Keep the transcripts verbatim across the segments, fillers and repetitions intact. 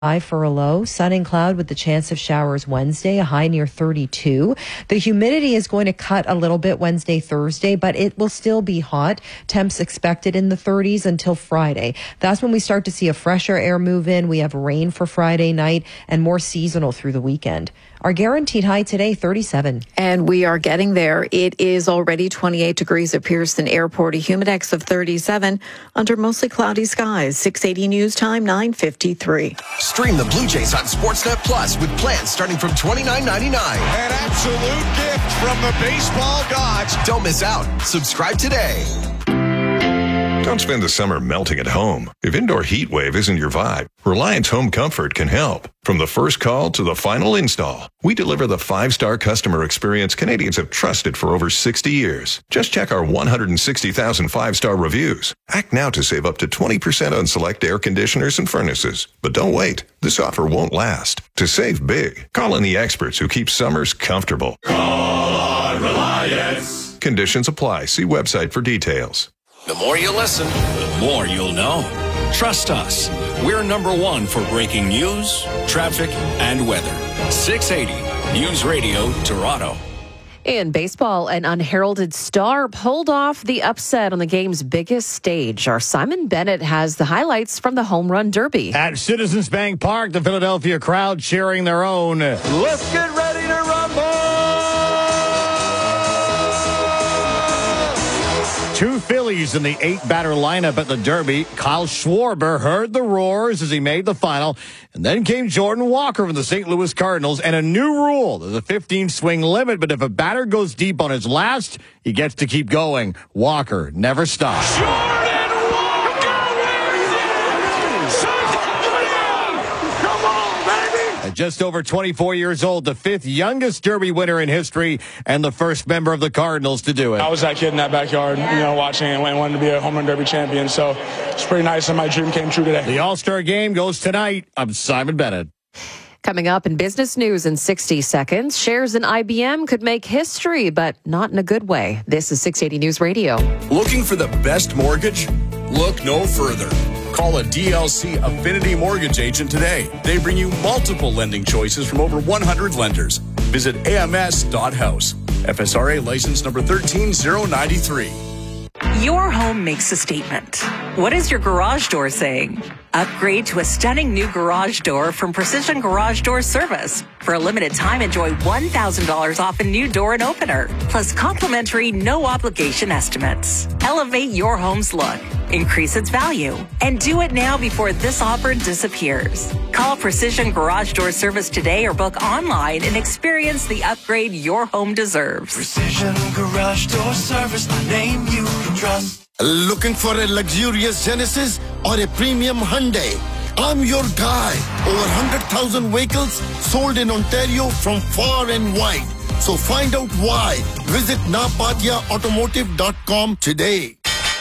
For a low, sun and cloud with the chance of showers Wednesday, a high near thirty-two. The humidity is going to cut a little bit Wednesday, Thursday, but it will still be hot. Temps expected in the thirties until Friday. That's when we start to see a fresher air move in. We have rain for Friday night and more seasonal through the weekend. Our guaranteed high today, thirty-seven. And we are getting there. It is already twenty-eight degrees at Pearson Airport, a humidex of thirty-seven under mostly cloudy skies. six eighty News Time, nine fifty-three. Stream the Blue Jays on Sportsnet Plus with plans starting from twenty-nine ninety-nine. An absolute gift from the baseball gods. Don't miss out. Subscribe today. Don't spend the summer melting at home. If indoor heat wave isn't your vibe, Reliance Home Comfort can help. From the first call to the final install, we deliver the five-star customer experience Canadians have trusted for over sixty years. Just check our one hundred sixty thousand five-star reviews. Act now to save up to twenty percent on select air conditioners and furnaces. But don't wait. This offer won't last. To save big, call in the experts who keep summers comfortable. Call on Reliance. Conditions apply. See website for details. The more you listen, the more you'll know. Trust us. We're number one for breaking news, traffic, and weather. six eighty News Radio, Toronto. In baseball, an unheralded star pulled off the upset on the game's biggest stage. Our Simon Bennett has the highlights from the Home Run Derby. At Citizens Bank Park, the Philadelphia crowd cheering their own. Let's get ready to rumble! Two Phillies in the eight-batter lineup at the Derby. Kyle Schwarber heard the roars as he made the final. And then came Jordan Walker from the Saint Louis Cardinals. And a new rule. There's a fifteen-swing limit, but if a batter goes deep on his last, he gets to keep going. Walker never stops. Jordan Walker wins it! Come on, baby! At just over twenty-four years old, the fifth youngest Derby winner in history and the first member of the Cardinals to do it. I was that kid in that backyard, you know, watching and wanted to be a home run derby champion. So it's pretty nice and my dream came true today. The All-Star game goes tonight. I'm Simon Bennett. Coming up in business news in sixty seconds, shares in I B M could make history, but not in a good way. This is six eighty News Radio. looking for the best mortgage? Look no further. Call a D L C Affinity Mortgage agent today. They bring you multiple lending choices from over one hundred lenders. Visit A M S dot house. F S R A license number one three zero nine three. Your home makes a statement. What is your garage door saying? Upgrade to a stunning new garage door from Precision Garage Door Service. For a limited time, enjoy one thousand dollars off a new door and opener, plus complimentary no-obligation estimates. Elevate your home's look, increase its value, and do it now before this offer disappears. Call Precision Garage Door Service today or book online and experience the upgrade your home deserves. Precision Garage Door Service, the name you can trust. Looking for a luxurious Genesis or a premium Hyundai? I'm your guy. Over one hundred thousand vehicles sold in Ontario from far and wide. So find out why. Visit napatia automotive dot com today.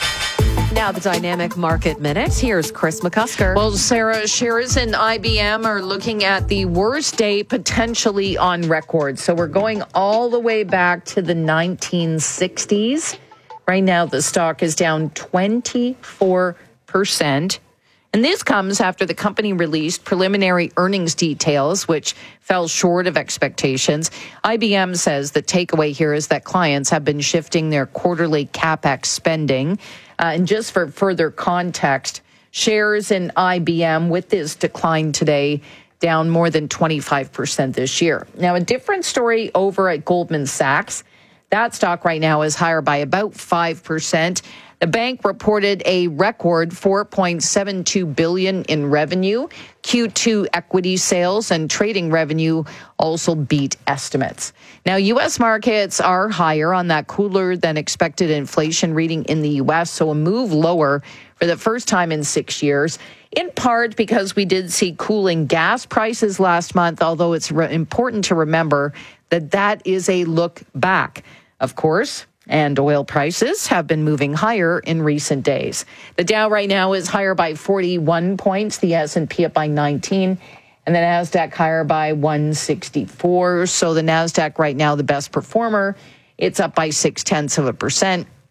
Now the Dynamic Market Minute. Here's Chris McCusker. Well, Sarah, shares in I B M are looking at the worst day potentially on record. So we're going all the way back to the nineteen sixties. Right now, the stock is down twenty-four percent. And this comes after the company released preliminary earnings details, which fell short of expectations. I B M says the takeaway here is that clients have been shifting their quarterly CapEx spending. Uh, and just for further context, shares in I B M with this decline today down more than twenty-five percent this year. Now, a different story over at Goldman Sachs. That stock right now is higher by about five percent. The bank reported a record four point seven two billion dollars in revenue. Q two equity sales and trading revenue also beat estimates. Now, U S markets are higher on that cooler than expected inflation reading in the U S, so a move lower for the first time in six years, in part because we did see cooling gas prices last month, although it's re- important to remember that that is a look back. Of course, and oil prices have been moving higher in recent days. The Dow right now is higher by forty-one points, the S and P up by nineteen, and the NASDAQ higher by one sixty-four. So the NASDAQ right now, the best performer, it's up by six tenths of a percent.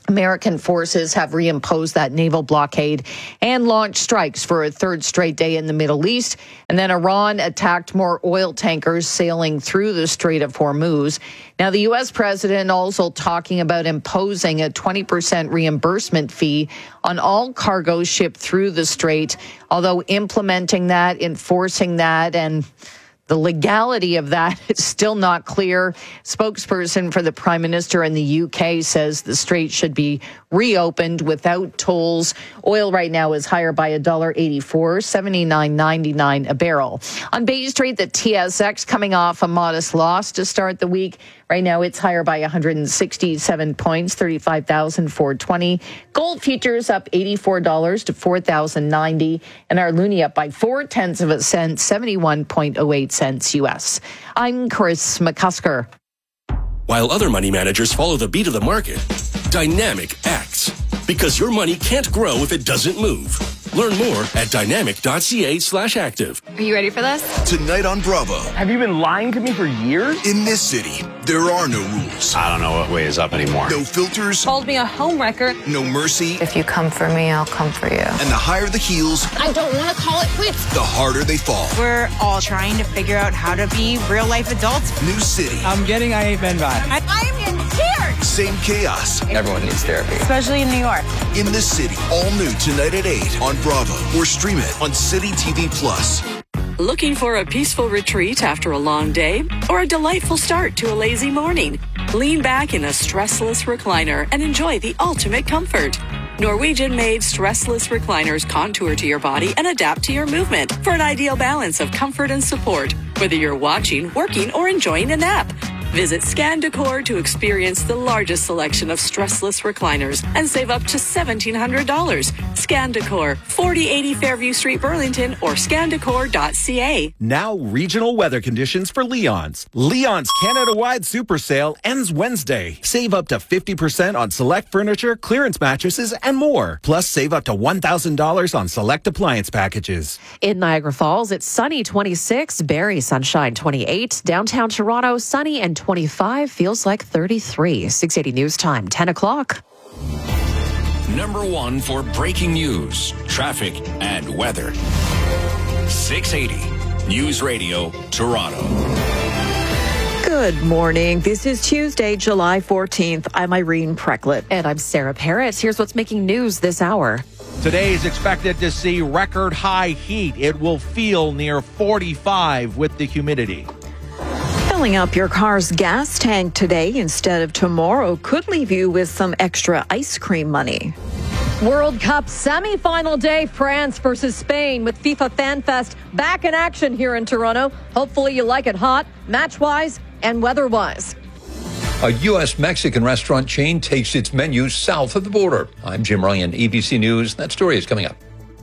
American forces have reimposed that naval blockade and launched strikes for a third straight day in the Middle East. And then Iran attacked more oil tankers sailing through the Strait of Hormuz. Now, the U S president also talking about imposing a twenty percent reimbursement fee on all cargo shipped through the strait, although implementing that, enforcing that, and the legality of that is still not clear. Spokesperson for the Prime Minister in the U K says the strait should be reopened without tolls. Oil right now is higher by one dollar eighty-four, seventy-nine ninety-nine a barrel. On Bay Street, the T S X coming off a modest loss to start the week. Right now, it's higher by one hundred sixty-seven points, thirty-five thousand four hundred twenty. Gold futures up eighty-four dollars to four thousand ninety, and our loonie up by four tenths of a cent, seventy-one point oh eight cents U S. I'm Chris McCusker. While other money managers follow the beat of the market, Dynamic acts. Because your money can't grow if it doesn't move. Learn more at dynamic.ca slash active. Are you ready for this? Tonight on Bravo. Have you been lying to me for years? In this city, there are no rules. I don't know what way is up anymore. No filters. Called me a homewrecker. No mercy. If you come for me, I'll come for you. And the higher the heels, I don't want to call it quits. the harder they fall. We're all trying to figure out how to be real life adults. New city. I'm getting I Ain't Been By. I, I'm in tears. Same chaos. Everyone needs therapy. Especially in New York. In the City. All new tonight at eight on Bravo. Or stream it on City T V Plus. Looking for a peaceful retreat after a long day or a delightful start to a lazy morning? Lean back in a stressless recliner and enjoy the ultimate comfort. Norwegian-made stressless recliners contour to your body and adapt to your movement for an ideal balance of comfort and support, whether you're watching, working, or enjoying a nap. Visit Scan Decor to experience the largest selection of stressless recliners and save up to seventeen hundred dollars. Scan Decor, forty eighty Fairview Street, Burlington, or scan decor dot c a. Now, regional weather conditions for Leon's. Leon's Canada-wide super sale ends Wednesday. Save up to fifty percent on select furniture, clearance mattresses, and more. Plus, save up to one thousand dollars on select appliance packages. In Niagara Falls, it's sunny twenty-six, Barrie sunshine twenty-eight, downtown Toronto sunny and twenty-five, feels like thirty-three. six eighty News Time, ten o'clock. Number one for breaking news, traffic, and weather. six eighty News Radio, Toronto. Good morning. This is Tuesday, July fourteenth. I'm Irene Precklett. And I'm Sarah Parrott. Here's what's making news this hour. Today is expected to see record high heat. It will feel near forty-five with the humidity. Filling up your car's gas tank today instead of tomorrow could leave you with some extra ice cream money. World Cup semi-final day, France versus Spain, with FIFA Fan Fest back in action here in Toronto. Hopefully you like it hot, match-wise and weather-wise. A U S Mexican restaurant chain takes its menu south of the border. I'm Jim Ryan, A B C News. That story is coming up.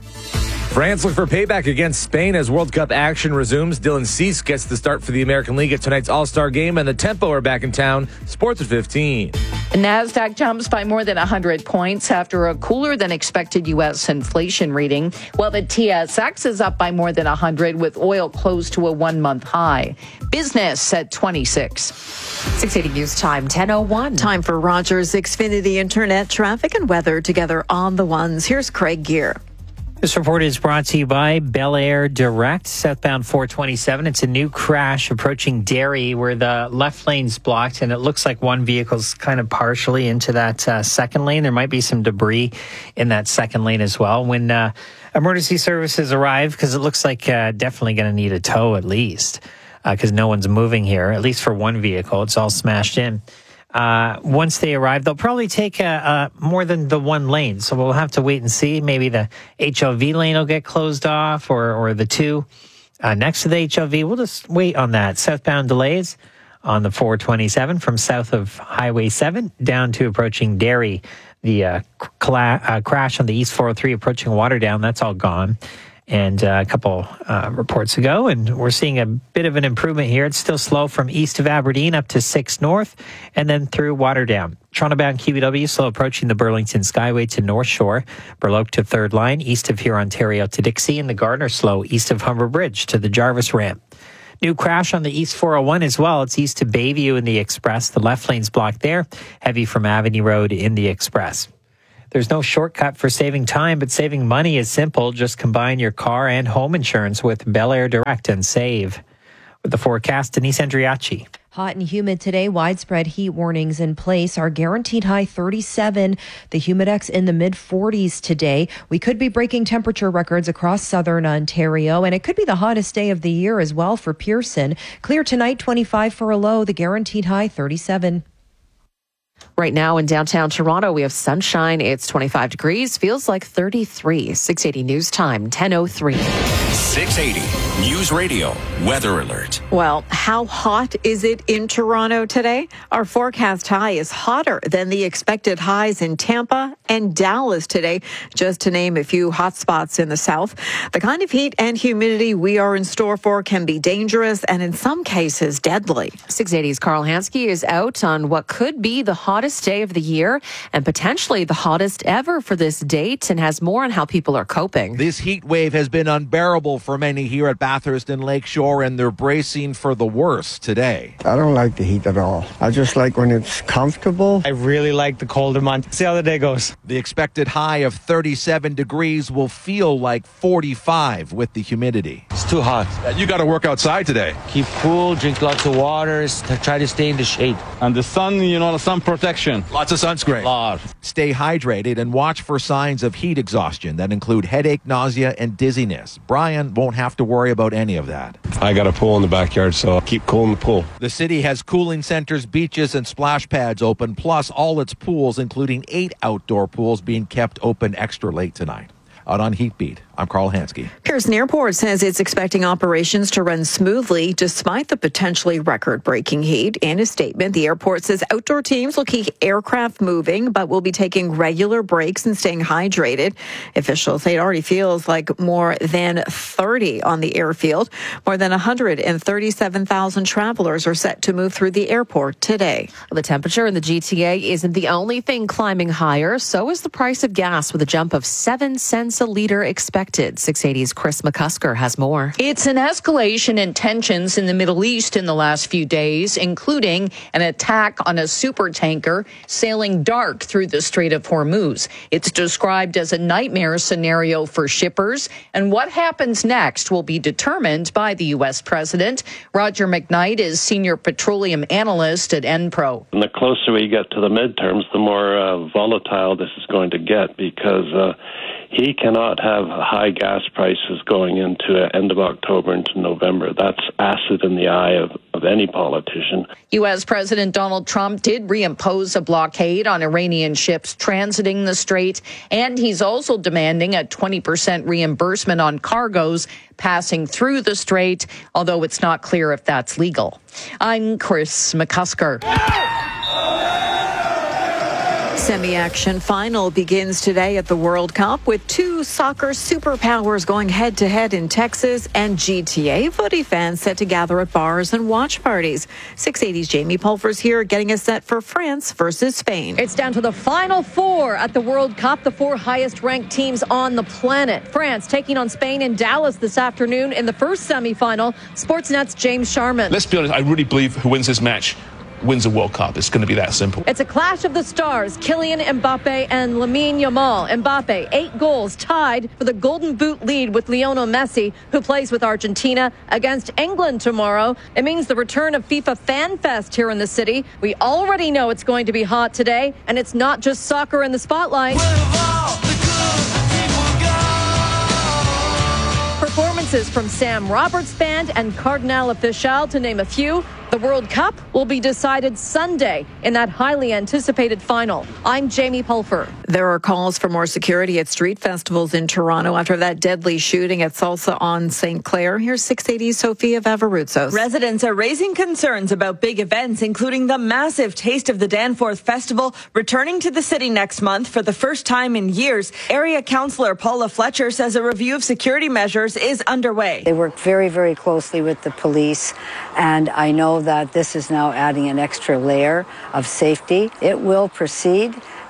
France look for payback against Spain as World Cup action resumes. Dylan Cease gets the start for the American League at tonight's All-Star game, and the Tempo are back in town. Sports at fifteen. NASDAQ jumps by more than one hundred points after a cooler than expected U S inflation reading, while the T S X is up by more than one hundred with oil close to a one-month high. Business at twenty-six. six eighty News Time, ten oh one. Time for Rogers Xfinity Internet traffic and weather together on the ones. Here's Craig Gear. This report is brought to you by Bel Air Direct, southbound four twenty-seven. It's a new crash approaching Derry where the left lane's blocked, and it looks like one vehicle's kind of partially into that uh, second lane. There might be some debris in that second lane as well. When uh, emergency services arrive, because it looks like uh, definitely going to need a tow at least, because uh, no one's moving here, at least for one vehicle. It's all smashed in. Uh, once they arrive, they'll probably take uh, uh, more than the one lane. So we'll have to wait and see. Maybe the H L V lane will get closed off, or, or the two uh, next to the H L V. We'll just wait on that. Southbound delays on the four twenty-seven from south of Highway seven down to approaching Derry. The uh, cla- uh, crash on the East four oh three approaching Waterdown, that's all gone. And uh, a couple uh, reports ago, and we're seeing a bit of an improvement here. It's still slow from east of Aberdeen up to six North, and then through Waterdown. Toronto-bound Q B W slow approaching the Burlington Skyway to North Shore, Burloak to Third Line, east of Hurontario to Dixie, and the Gardner slow east of Humber Bridge to the Jarvis Ramp. New crash on the East four oh one as well. It's east to Bayview in the Express. The left lane's blocked there. Heavy from Avenue Road in the Express. There's no shortcut for saving time, but saving money is simple. Just combine your car and home insurance with Bel Air Direct and save. With the forecast, Denise Andriachi. Hot and humid today. Widespread heat warnings in place. Our guaranteed high thirty-seven. The humidex in the mid forties today. We could be breaking temperature records across southern Ontario, and it could be the hottest day of the year as well for Pearson. Clear tonight, twenty-five for a low. The guaranteed high thirty-seven. Right now in downtown Toronto, we have sunshine. It's twenty-five degrees. Feels like thirty-three. six eighty News Time, ten oh three. six eighty News Radio Weather Alert. Well, how hot is it in Toronto today? Our forecast high is hotter than the expected highs in Tampa and Dallas today, just to name a few hot spots in the south. The kind of heat and humidity we are in store for can be dangerous and in some cases deadly. six eighty's Carl Hansky is out on what could be the hottest day of the year and potentially the hottest ever for this date, and has more on how people are coping. This heat wave has been unbearable for many here at Bathurst and Lakeshore, and they're bracing for the worst today. I don't like the heat at all. I just like when it's comfortable. I really like the colder month. See how the day goes. The expected high of thirty-seven degrees will feel like forty-five with the humidity. It's too hot. You got to work outside today. Keep cool, drink lots of water, try to stay in the shade. And the sun, you know, the sun protection. Lots of sunscreen. Lot. Stay hydrated and watch for signs of heat exhaustion that include headache, nausea, and dizziness. Brian won't have to worry about any of that. I got a pool in the backyard, so I'll keep cool in the pool. The city has cooling centers, beaches, and splash pads open, plus all its pools, including eight outdoor pools, being kept open extra late tonight. Out on Heat Beat, I'm Carl Hansky. Pearson Airport says it's expecting operations to run smoothly despite the potentially record-breaking heat. In a statement, the airport says outdoor teams will keep aircraft moving, but will be taking regular breaks and staying hydrated. Officials say it already feels like more than thirty on the airfield. More than one hundred thirty-seven thousand travelers are set to move through the airport today. The temperature in the G T A isn't the only thing climbing higher. So is the price of gas, with a jump of seven cents a liter expected. six eighty's Chris McCusker has more. It's an escalation in tensions in the Middle East in the last few days, including an attack on a super tanker sailing dark through the Strait of Hormuz. It's described as a nightmare scenario for shippers, and what happens next will be determined by the U S president. Roger McKnight is senior petroleum analyst at Enpro. And the closer we get to the midterms, the more uh, volatile this is going to get, because uh, he cannot have high gas prices going into end of October into November. That's acid in the eye of, of any politician. U S President Donald Trump did reimpose a blockade on Iranian ships transiting the strait, and he's also demanding a twenty percent reimbursement on cargoes passing through the strait, although it's not clear if that's legal. I'm Chris McCusker. Semi-action final begins today at the World Cup, with two soccer superpowers going head-to-head in Texas, and G T A footy fans set to gather at bars and watch parties. six eighty's Jamie Pulver's here, getting us set for France versus Spain. It's down to the final four at the World Cup, the four highest-ranked teams on the planet. France taking on Spain in Dallas this afternoon in the first semi-final. Sportsnet's James Sharman. Let's be honest, I really believe who wins this match wins the World Cup. It's going to be that simple. It's a clash of the stars, Kylian Mbappe and Lamine Yamal. Mbappe, eight goals, tied for the Golden Boot lead with Lionel Messi, who plays with Argentina against England tomorrow. It means the return of FIFA Fan Fest here in the city. We already know it's going to be hot today, and it's not just soccer in the spotlight. Performances from Sam Roberts Band and Cardinal Official, to name a few. The World Cup will be decided Sunday in that highly anticipated final. I'm Jamie Pulver. There are calls for more security at street festivals in Toronto after that deadly shooting at Salsa on Saint Clair. Here's six eighty's Sophia Vavaruzos. Residents are raising concerns about big events, including the massive Taste of the Danforth Festival returning to the city next month for the first time in years. Area Councillor Paula Fletcher says a review of security measures is underway. They work very, very closely with the police, and I know that this is now adding an extra layer of safety. It will proceed,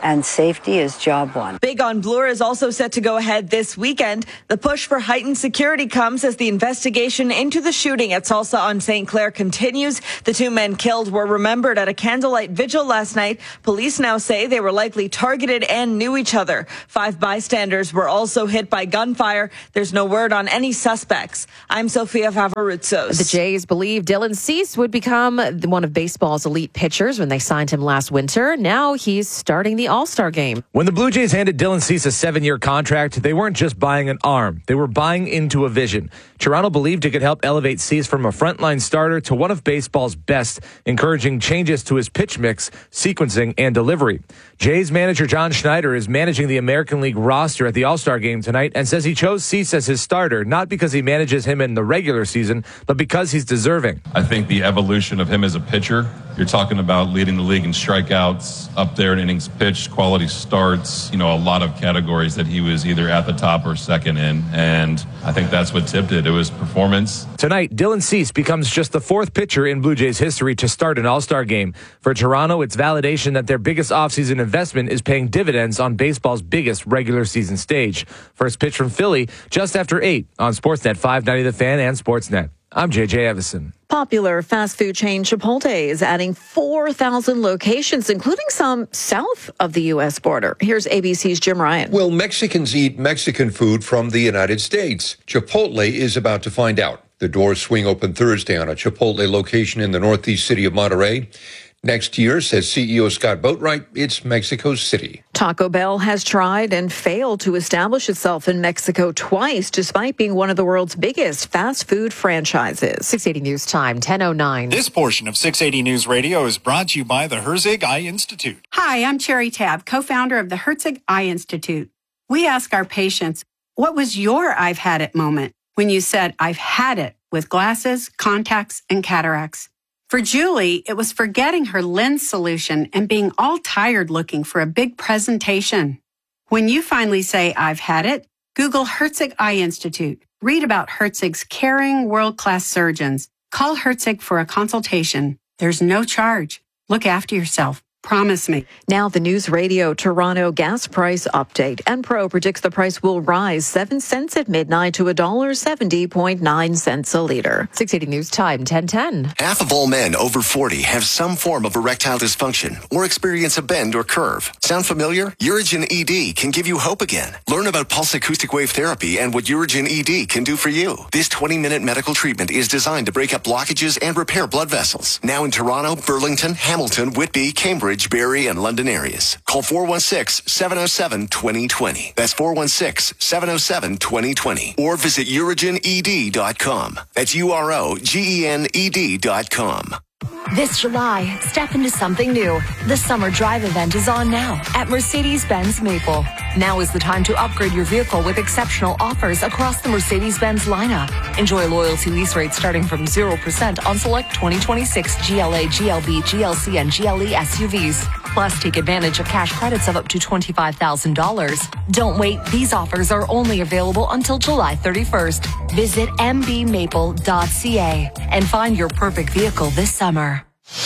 and safety is job one. Big on Bloor is also set to go ahead this weekend. The push for heightened security comes as the investigation into the shooting at Salsa on Saint Clair continues. The two men killed were remembered at a candlelight vigil last night. Police now say they were likely targeted and knew each other. Five bystanders were also hit by gunfire. There's no word on any suspects. I'm Sophia Favaroutsos. The Jays believe Dylan Cease would become one of baseball's elite pitchers when they signed him last winter. Now he's starting the All-Star game. When the Blue Jays handed Dylan Cease a seven-year contract, they weren't just buying an arm. They were buying into a vision. Toronto believed it could help elevate Cease from a frontline starter to one of baseball's best, encouraging changes to his pitch mix, sequencing, and delivery. Jays manager John Schneider is managing the American League roster at the All-Star game tonight and says he chose Cease as his starter, not because he manages him in the regular season, but because he's deserving. I think the evolution of him as a pitcher, you're talking about leading the league in strikeouts, up there in innings pitched, quality starts, you know, a lot of categories that he was either at the top or second in, and I think that's what tipped it. It was performance. Tonight, Dylan Cease becomes just the fourth pitcher in Blue Jays history to start an All-Star game. For Toronto, it's validation that their biggest offseason investment is paying dividends on baseball's biggest regular season stage. First pitch from Philly just after eight on Sportsnet five ninety The Fan and Sportsnet. I'm J J Evison. Popular fast food chain Chipotle is adding four thousand locations, including some south of the U S border. Here's A B C's Jim Ryan. Will Mexicans eat Mexican food from the United States? Chipotle is about to find out. The doors swing open Thursday on a Chipotle location in the northeast city of Monterrey. Next year, says C E O Scott Boatwright, it's Mexico City. Taco Bell has tried and failed to establish itself in Mexico twice, despite being one of the world's biggest fast food franchises. six eighty News Time, ten oh nine. This portion of six eighty News Radio is brought to you by the Herzig Eye Institute. Hi, I'm Cherry Tab, co-founder of the Herzig Eye Institute. We ask our patients, what was your I've had it moment when you said, I've had it with glasses, contacts, and cataracts? For Julie, it was forgetting her lens solution and being all tired looking for a big presentation. When you finally say, I've had it, Google Herzig Eye Institute. Read about Herzig's caring, world-class surgeons. Call Herzig for a consultation. There's no charge. Look after yourself. Promise me. Now the News Radio Toronto gas price update. Enpro predicts the price will rise seven cents at midnight to one dollar seventy point nine cents a liter. six eighty News Time, ten ten. Half of all men over forty have some form of erectile dysfunction or experience a bend or curve. Sound familiar? Urigen E D can give you hope again. Learn about pulse acoustic wave therapy and what Urigen E D can do for you. This twenty-minute medical treatment is designed to break up blockages and repair blood vessels. Now in Toronto, Burlington, Hamilton, Whitby, Cambridge, Barrie, and London areas. Call four one six, seven oh seven, two oh two oh. That's four one six, seven oh seven, two oh two oh. Or visit urigen e d dot com. That's U R O G E N E D dot com. This July, step into something new. The Summer Drive event is on now at Mercedes-Benz Maple. Now is the time to upgrade your vehicle with exceptional offers across the Mercedes-Benz lineup. Enjoy loyalty lease rates starting from zero percent on select twenty twenty-six G L A, G L B, G L C, and G L E S U Vs. Plus, take advantage of cash credits of up to twenty-five thousand dollars. Don't wait. These offers are only available until July thirty-first. Visit m b maple dot c a and find your perfect vehicle this summer.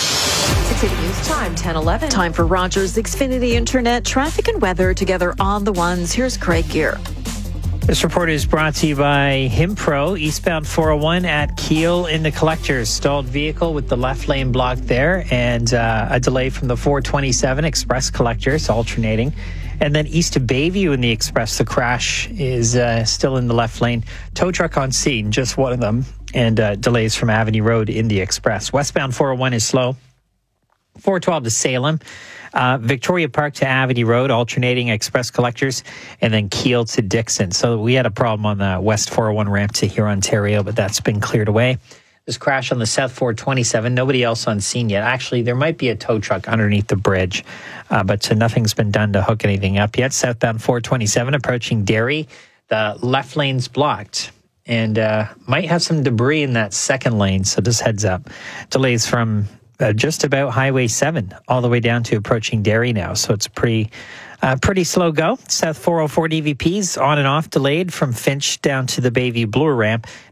six eighty News Time, ten eleven. Time for Rogers Xfinity Internet traffic and weather together on the ones. Here's Craig Gear. This report is brought to you by Himpro, eastbound four oh one at Kiel in the collectors. Stalled vehicle with the left lane blocked there and uh, a delay from the four twenty-seven express collectors alternating. And then east to Bayview in the express, the crash is uh, still in the left lane. Tow truck on scene, just one of them, and uh, delays from Avenue Road in the express. Westbound four oh one is slow. four twelve to Salem. Uh, Victoria Park to Avenue Road, alternating express collectors, and then Kiel to Dixon. So we had a problem on the West four oh one ramp to here, Ontario, but that's been cleared away. This crash on the South four twenty-seven, nobody else on scene yet. Actually, there might be a tow truck underneath the bridge, uh, but uh, nothing's been done to hook anything up yet. Southbound four twenty-seven approaching Derry, the left lane's blocked and uh, might have some debris in that second lane, so just heads up. Delays from uh, just about Highway seven all the way down to approaching Derry now, so it's pretty... Uh, pretty slow go. South four oh four D V Ps on and off delayed from Finch down to the Bayview Bloor ramp.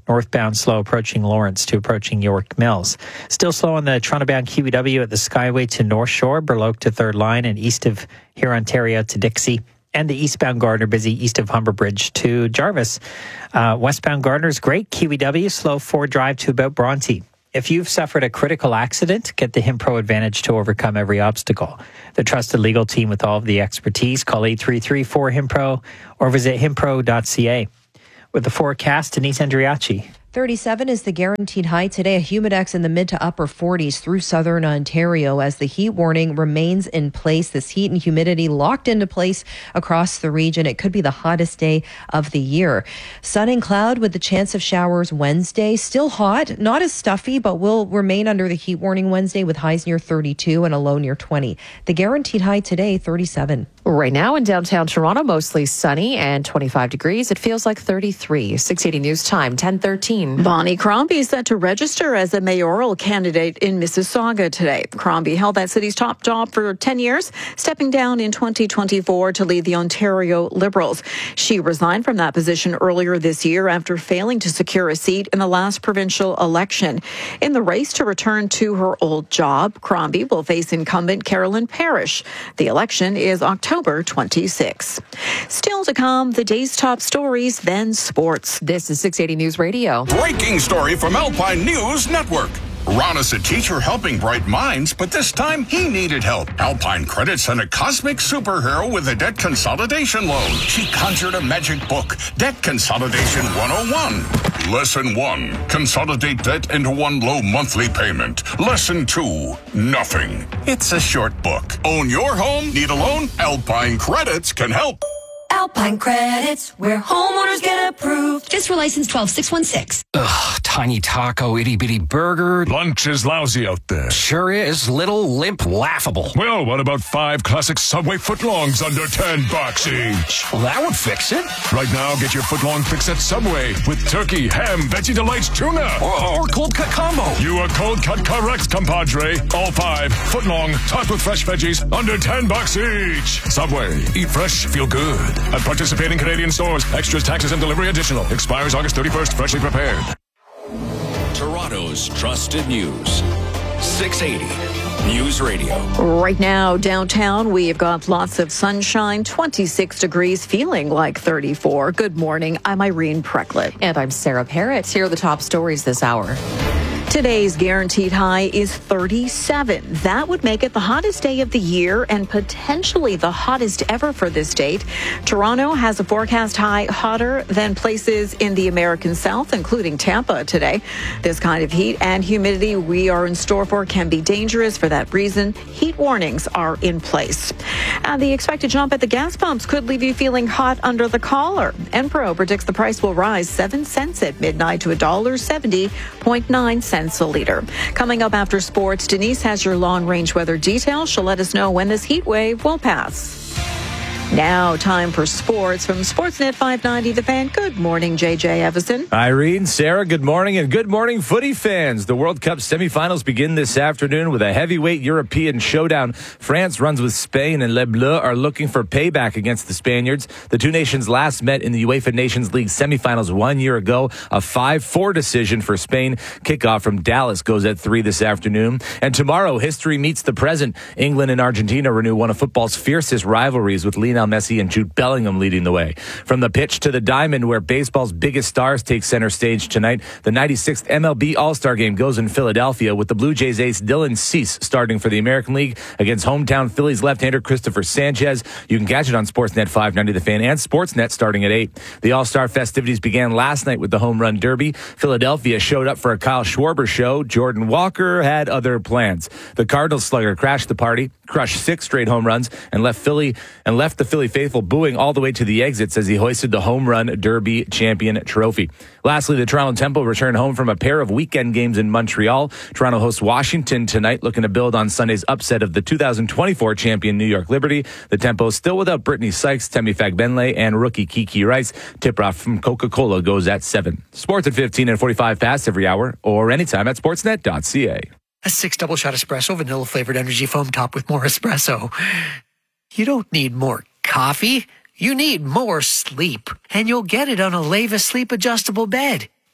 Northbound slow approaching Lawrence to approaching York Mills. Still slow on the Toronto-bound Q E W at the Skyway to North Shore, Burloak to Third Line, and east of here, Ontario to Dixie. And the eastbound Gardner busy east of Humber Bridge to Jarvis. Uh, westbound Gardner's great. Q E W slow forward drive to about Bronte. If you've suffered a critical accident, get the HimPro Advantage to overcome every obstacle. The trusted legal team with all of the expertise. Call eight three three, four, HimPro or visit himpro dot c a. With the forecast, Denise Andriachi. thirty-seven is the guaranteed high today. A humidex in the mid to upper forties through southern Ontario as the heat warning remains in place. This heat and humidity locked into place across the region. It could be the hottest day of the year. Sun and cloud with the chance of showers Wednesday. Still hot, not as stuffy, but will remain under the heat warning Wednesday with highs near thirty-two and a low near twenty. The guaranteed high today, thirty-seven. Right now in downtown Toronto, mostly sunny and twenty-five degrees. It feels like thirty-three. six eighty News Time, ten thirteen. Bonnie Crombie is set to register as a mayoral candidate in Mississauga today. Crombie held that city's top job for ten years, stepping down in twenty twenty-four to lead the Ontario Liberals. She resigned from that position earlier this year after failing to secure a seat in the last provincial election. In the race to return to her old job, Crombie will face incumbent Carolyn Parrish. The election is October twenty-sixth. Still to come, the day's top stories, then sports. This is six eighty News Radio. Breaking story from Alpine News Network. Ron is a teacher helping bright minds, but this time he needed help. Alpine Credit sent a cosmic superhero with a debt consolidation loan. She conjured a magic book, Debt Consolidation one oh one. Lesson one, consolidate debt into one low monthly payment. Lesson two, nothing. It's a short book. Own your home? Need a loan? Alpine Credits can help. Alpine Credits, where homeowners get approved. Just for license twelve six one six. Ugh, tiny taco, itty bitty burger. Lunch is lousy out there. Sure is. Little, limp, laughable. Well, what about five classic Subway footlongs under ten bucks each? Well, that would fix it. Right now, get your footlong fix at Subway with turkey, ham, Veggie Delights, tuna. Or, or cold cut combo. You are cold cut correct, compadre. All five footlong, topped with fresh veggies, under ten bucks each. Subway, eat fresh, feel good. At participating Canadian stores, extras, taxes, and delivery additional. Expires August thirty-first, freshly prepared. Toronto's trusted news. six eighty News Radio. Right now, downtown, we've got lots of sunshine, twenty-six degrees, feeling like thirty-four. Good morning. I'm Irene Precklett. And I'm Sarah Parrott. Here are the top stories this hour. Today's guaranteed high is thirty-seven. That would make it the hottest day of the year and potentially the hottest ever for this date. Toronto has a forecast high hotter than places in the American South, including Tampa today. This kind of heat and humidity we are in store for can be dangerous. For that reason, heat warnings are in place. And the expected jump at the gas pumps could leave you feeling hot under the collar. Enpro predicts the price will rise seven cents at midnight to one dollar seventy point nine cents a liter. Coming up after sports, Denise has your long-range weather details. She'll let us know when this heat wave will pass. Now, time for sports from Sportsnet five ninety The Fan. Good morning, J J Evison. Irene, Sarah, good morning, and good morning, footy fans. The World Cup semifinals begin this afternoon with a heavyweight European showdown. France runs with Spain, and Les Bleus are looking for payback against the Spaniards. The two nations last met in the UEFA Nations League semifinals one year ago. A five four decision for Spain. Kickoff from Dallas goes at three this afternoon. And tomorrow, history meets the present. England and Argentina renew one of football's fiercest rivalries with Lionel Messi and Jude Bellingham leading the way. From the pitch to the diamond, where baseball's biggest stars take center stage tonight, the ninety-sixth M L B All-Star Game goes in Philadelphia with the Blue Jays ace Dylan Cease starting for the American League against hometown Phillies left-hander Christopher Sanchez. You can catch it on Sportsnet five ninety The Fan and Sportsnet starting at eight. The All-Star festivities began last night with the Home Run Derby. Philadelphia showed up for a Kyle Schwarber show. Jordan Walker had other plans. The Cardinals slugger crashed the party, crushed six straight home runs, and left Philly and left the Philly faithful booing all the way to the exits as he hoisted the Home Run Derby champion trophy. Lastly, the Toronto Temple returned home from a pair of weekend games in Montreal. Toronto hosts Washington tonight, looking to build on Sunday's upset of the two thousand twenty-four champion New York Liberty. The Tempo still without Brittany Sykes, Temi Fagbenle, and rookie Kiki Rice. Tip-off from Coca-Cola goes at seven. Sports at fifteen and forty-five past every hour or anytime at sportsnet dot c a. A six double shot espresso, vanilla flavored energy foam top with more espresso. You don't need more coffee. You need more sleep. And you'll get it on a Leva Sleep adjustable bed.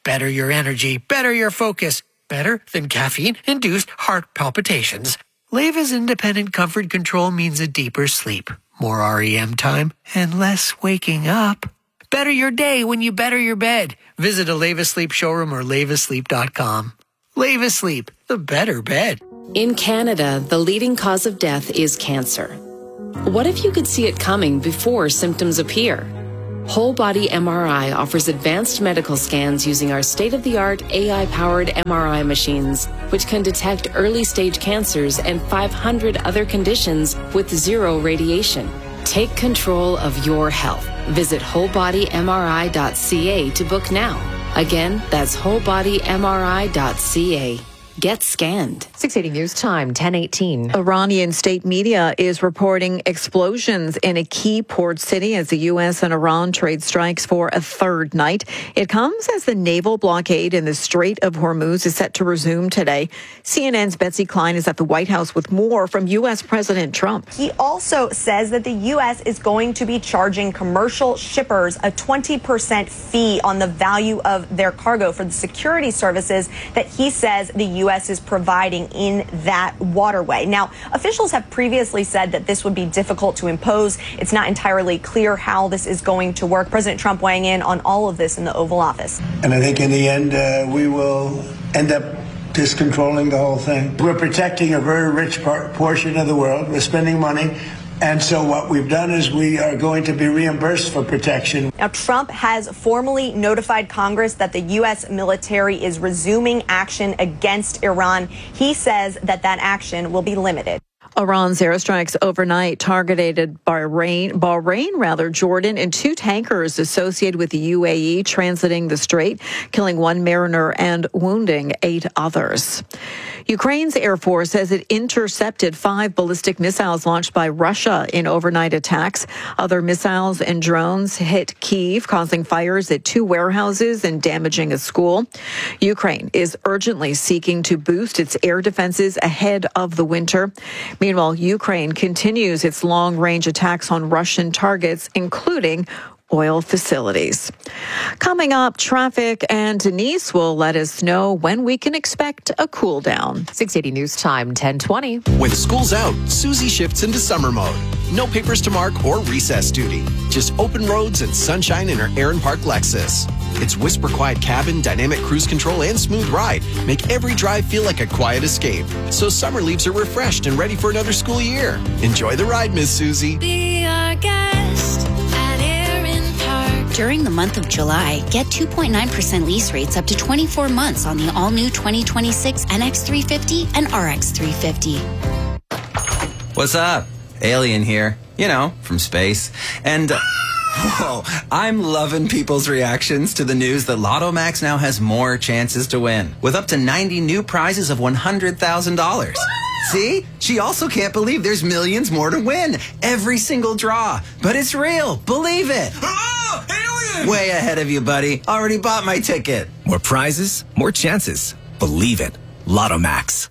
better your energy, better your focus, better than caffeine-induced heart palpitations. Leva's independent comfort control means a deeper sleep, more R E M time, and less waking up. Better your day when you better your bed. Visit a Leva Sleep showroom or leva sleep dot com. Leva Sleep, the better bed. In Canada, the leading cause of death is cancer. What if you could see it coming before symptoms appear? Whole Body M R I offers advanced medical scans using our state-of-the-art A I-powered M R I machines, which can detect early-stage cancers and five hundred other conditions with zero radiation. Take control of your health. Visit whole body m r i dot c a to book now. Again, that's whole body m r i dot c a. Get scanned. six eighty News Time, ten eighteen. Iranian state media is reporting explosions in a key port city as the U S and Iran trade strikes for a third night. It comes as the naval blockade in the Strait of Hormuz is set to resume today. C N N's Betsy Klein is at the White House with more from U S President Trump. He also says that the U S is going to be charging commercial shippers a twenty percent fee on the value of their cargo for the security services that he says the U S is providing in that waterway. Now, officials have previously said that this would be difficult to impose. It's not entirely clear how this is going to work. President Trump weighing in on all of this in the Oval Office. And I think in the end, uh, we will end up just controlling the whole thing. We're protecting a very rich par- portion of the world. We're spending money. And so what we've done is we are going to be reimbursed for protection. Now, Trump has formally notified Congress that the U S military is resuming action against Iran. He says that that action will be limited. Iran's airstrikes overnight targeted Bahrain, Bahrain rather, Jordan, and two tankers associated with the U A E transiting the strait, killing one mariner and wounding eight others. Ukraine's Air Force says it intercepted five ballistic missiles launched by Russia in overnight attacks. Other missiles and drones hit Kyiv, causing fires at two warehouses and damaging a school. Ukraine is urgently seeking to boost its air defenses ahead of the winter. Meanwhile, Ukraine continues its long-range attacks on Russian targets, including oil facilities. Coming up, traffic, and Denise will let us know when we can expect a cool down. six eighty News Time, ten twenty. When school's out, Susie shifts into summer mode. No papers to mark or recess duty. Just open roads and sunshine in her Aaron Park Lexus. Its whisper quiet cabin, dynamic cruise control, and smooth ride make every drive feel like a quiet escape. So summer leaves her refreshed and ready for another school year. Enjoy the ride, Miss Susie. Be our guest at Aaron Park. During the month of July, get two point nine percent lease rates up to twenty-four months on the all-new twenty twenty-six N X three fifty and R X three fifty. What's up? Alien here. You know, from space. And... Uh, Whoa, I'm loving people's reactions to the news that Lotto Max now has more chances to win, with up to ninety new prizes of one hundred thousand dollars. See? She also can't believe there's millions more to win. Every single draw. But it's real. Believe it. Oh, alien! Way ahead of you, buddy. Already bought my ticket. More prizes, more chances. Believe it. Lotto Max.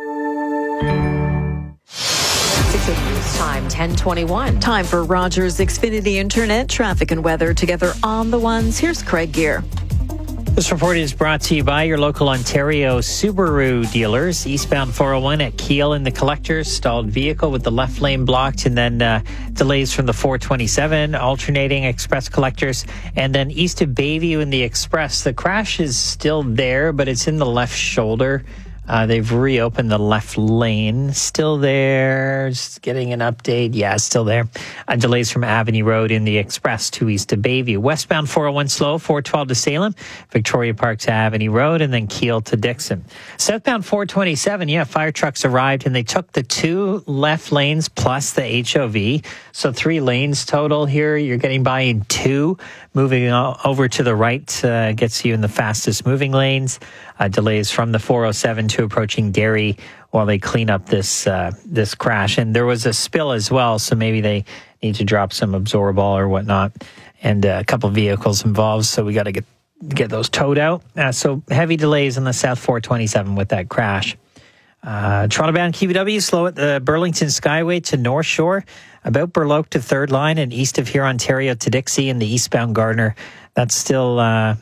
News Time, ten twenty-one. Time for Rogers Xfinity Internet traffic and weather together on the ones. Here's Craig Gear. This report is brought to you by your local Ontario Subaru dealers. Eastbound four oh one at Kiel in the collector, stalled vehicle with the left lane blocked, and then uh, delays from the four twenty-seven, alternating express collectors, and then east of Bayview in the express. The crash is still there, but it's in the left shoulder. Uh, they've reopened the left lane. Still there. Just getting an update. Yeah, still there. Uh, delays from Avenue Road in the express to east of Bayview. Westbound four oh one slow, four twelve to Salem, Victoria Park to Avenue Road, and then Kiel to Dixon. Southbound four twenty-seven, yeah, fire trucks arrived, and they took the two left lanes plus the H O V. So three lanes total here. You're getting by in two. Moving over to the right uh, gets you in the fastest moving lanes. Uh, delays from the four oh seven to approaching Derry while they clean up this uh, this crash. And there was a spill as well, so maybe they need to drop some Absorbol or whatnot. And uh, a couple of vehicles involved, so we got to get get those towed out. Uh, so heavy delays on the South four twenty-seven with that crash. Uh, Toronto-bound Q V W slow at the Burlington Skyway to North Shore, about Burloak to Third Line, and east of here, Ontario to Dixie, and the eastbound Gardiner. That's still uh,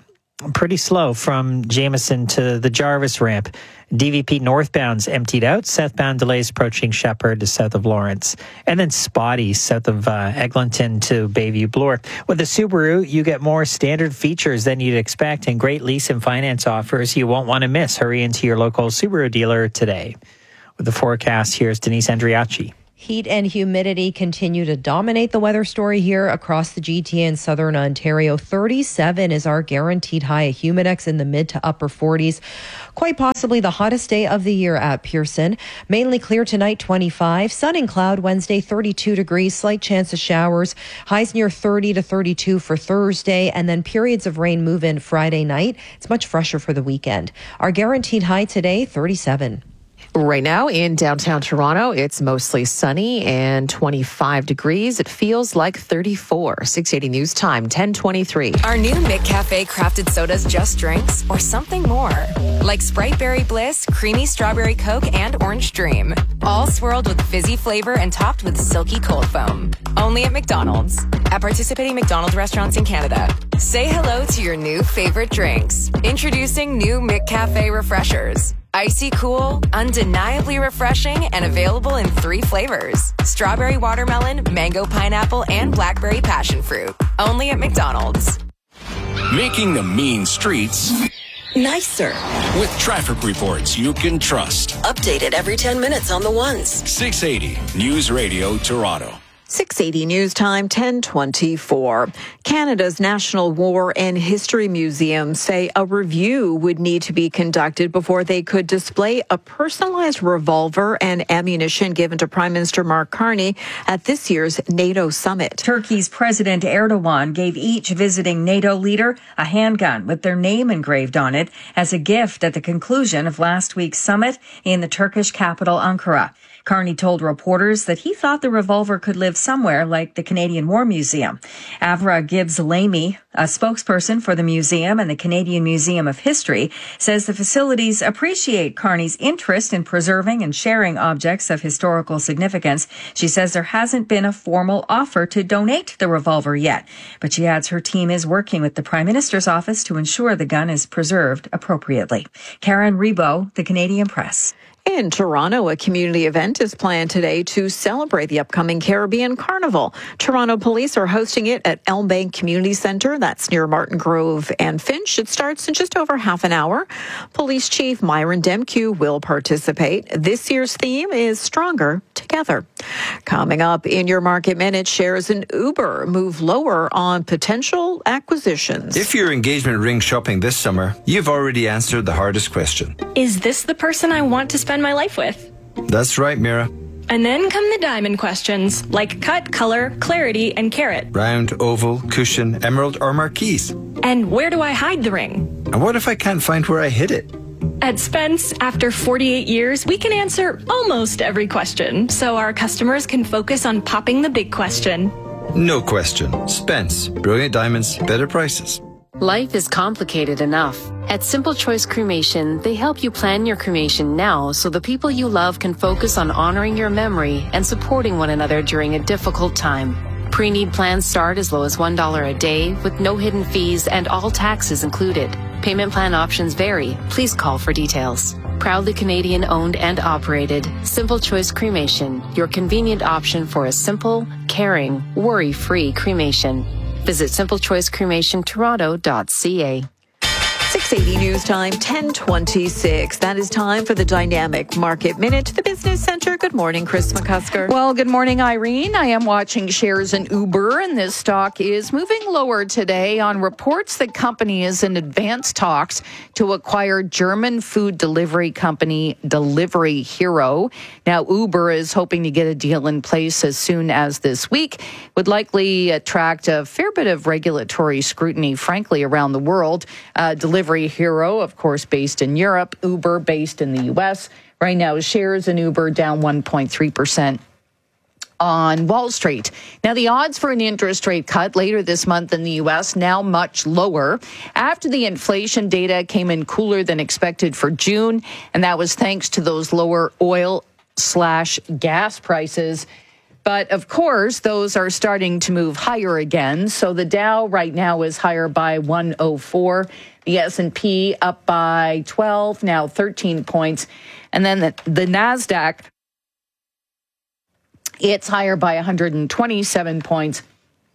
pretty slow from Jameson to the Jarvis ramp. D V P northbound's emptied out. Southbound delays approaching Shepherd to south of Lawrence. And then spotty south of uh, Eglinton to Bayview Bloor. With the Subaru, you get more standard features than you'd expect and great lease and finance offers you won't want to miss. Hurry into your local Subaru dealer today. With the forecast, here's Denise Andriachi. Heat and humidity continue to dominate the weather story here across the G T A in southern Ontario. thirty-seven is our guaranteed high, a humidex in the mid to upper forties. Quite possibly the hottest day of the year at Pearson. Mainly clear tonight, twenty-five. Sun and cloud Wednesday, thirty-two degrees. Slight chance of showers. Highs near thirty to thirty-two for Thursday. And then periods of rain move in Friday night. It's much fresher for the weekend. Our guaranteed high today, thirty-seven. Right now in downtown Toronto, it's mostly sunny and twenty-five degrees. It feels like thirty-four. six eighty News Time, ten twenty-three. Are new McCafe crafted sodas just drinks or something more? Like Sprite Berry Bliss, Creamy Strawberry Coke, and Orange Dream. All swirled with fizzy flavor and topped with silky cold foam. Only at McDonald's. At participating McDonald's restaurants in Canada. Say hello to your new favorite drinks. Introducing new McCafe Refreshers. Icy cool, undeniably refreshing, and available in three flavors. Strawberry watermelon, mango pineapple, and blackberry passion fruit. Only at McDonald's. Making the mean streets nicer. With traffic reports you can trust. Updated every ten minutes on the ones. six eighty News Radio Toronto. six eighty News Time, ten twenty-four. Canada's National War and History Museum say a review would need to be conducted before they could display a personalized revolver and ammunition given to Prime Minister Mark Carney at this year's NATO summit. Turkey's President Erdogan gave each visiting NATO leader a handgun with their name engraved on it as a gift at the conclusion of last week's summit in the Turkish capital, Ankara. Carney told reporters that he thought the revolver could live somewhere like the Canadian War Museum. Avra Gibbs-Lamy, a spokesperson for the museum and the Canadian Museum of History, says the facilities appreciate Carney's interest in preserving and sharing objects of historical significance. She says there hasn't been a formal offer to donate the revolver yet, but she adds her team is working with the Prime Minister's office to ensure the gun is preserved appropriately. Karen Rebo, The Canadian Press. In Toronto, a community event is planned today to celebrate the upcoming Caribbean Carnival. Toronto police are hosting it at Elm Bank Community Centre. That's near Martin Grove and Finch. It starts in just over half an hour. Police Chief Myron Demkew will participate. This year's theme is Stronger Together. Coming up in your Market Minute, shares in Uber move lower on potential acquisitions. If you're engagement ring shopping this summer, you've already answered the hardest question. Is this the person I want to spend my life with? That's right, Mira. And then come the diamond questions, like cut, color, clarity, and carat. Round, oval, cushion, emerald, or marquise. And where do I hide the ring? And what if I can't find where I hid it? At Spence, after forty-eight years, we can answer almost every question, so our customers can focus on popping the big question. No question. Spence. Brilliant diamonds, better prices. Life is complicated enough. At Simple Choice Cremation, they help you plan your cremation now so the people you love can focus on honoring your memory and supporting one another during a difficult time. Pre-need plans start as low as one dollar a day with no hidden fees and all taxes included. Payment plan options vary. Please call for details. Proudly Canadian owned and operated, Simple Choice Cremation, your convenient option for a simple, caring, worry-free cremation. Visit simple choice cremation toronto dot c a. six eighty News Time, ten twenty-six. That is time for the Dynamic Market Minute. The Business Center. Good morning, Chris McCusker. Well, good morning, Irene. I am watching shares in Uber, and this stock is moving lower today on reports that company is in advanced talks to acquire German food delivery company Delivery Hero. Now, Uber is hoping to get a deal in place as soon as this week. Would likely attract a fair bit of regulatory scrutiny, frankly, around the world. Uh, Delivery Hero, of course, based in Europe. Uber, based in the U S. Right now, shares in Uber down one point three percent on Wall Street. Now, the odds for an interest rate cut later this month in the U S now much lower after the inflation data came in cooler than expected for June, and that was thanks to those lower oil slash gas prices. But of course, those are starting to move higher again. So the Dow right now is higher by one oh four. The S and P up by twelve, now thirteen points. And then the, the NASDAQ, it's higher by one hundred twenty-seven points.